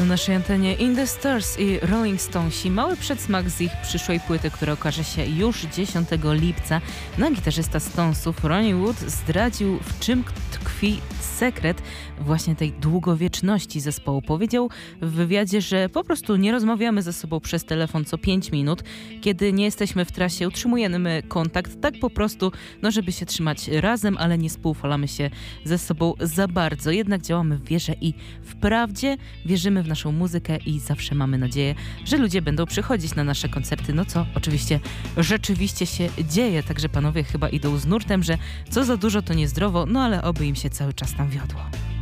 naszej antenie In The Stars i Rolling Stonesi. Mały przedsmak z ich przyszłej płyty, która okaże się już 10 lipca. No, gitarzysta Stonesów Ronnie Wood zdradził, w czym tkwi sekret właśnie tej długowieczności zespołu. Powiedział w wywiadzie, że po prostu nie rozmawiamy ze sobą przez telefon co 5 minut. Kiedy nie jesteśmy w trasie, utrzymujemy kontakt tak po prostu, no żeby się trzymać razem, ale nie współfalamy się ze sobą za bardzo. Jednak działamy w wierze i w prawdzie, wierzymy w naszą muzykę i zawsze mamy nadzieję, że ludzie będą przychodzić na nasze koncerty, no co oczywiście rzeczywiście się dzieje, także panowie chyba idą z nurtem, że co za dużo to niezdrowo, no ale oby im się cały czas tam wiodło.